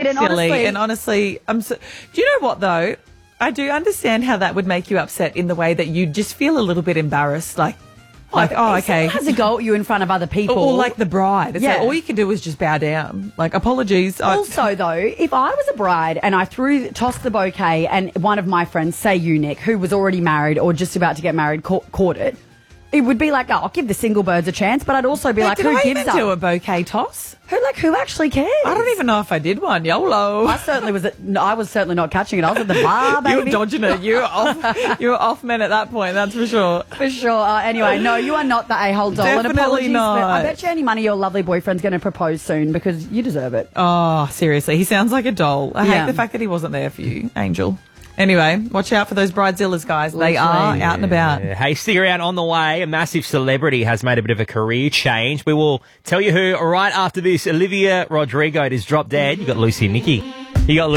and silly. Honestly, do you know what though? I do understand how that would make you upset in the way that you just feel a little bit embarrassed, like oh, okay. Someone has a go at you in front of other people. Or like the bride. It's Yeah. like all you can do is just bow down. Like, apologies. Also, though, if I was a bride and I tossed the bouquet and one of my friends, say you, Nick, who was already married or just about to get married, caught it, it would be like, oh, I'll give the single birds a chance, but I'd also be like, did who I gives even up? do a bouquet toss? Who actually cares? I don't even know if I did one. YOLO. I was certainly not catching it. I was at the bar, baby. You were dodging it. You were off men at that point, that's for sure. For sure. Anyway, no, you are not the a-hole doll. And Definitely apologies, not. but I bet you any money your lovely boyfriend's going to propose soon because you deserve it. Oh, seriously. He sounds like a doll. I Yeah. hate the fact that he wasn't there for you, Angel. Anyway, watch out for those bridezillas, guys. They are out and about. Yeah. Hey, stick around. On the way, a massive celebrity has made a bit of a career change. We will tell you who right after this. Olivia Rodrigo is dropped dead. You got Lucy and Nikki. You got